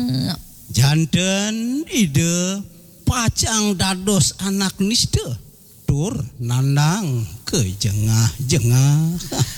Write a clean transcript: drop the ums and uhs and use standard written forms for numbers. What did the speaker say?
janten ide pacang dados anak niste tur nandang ke jengah-jengah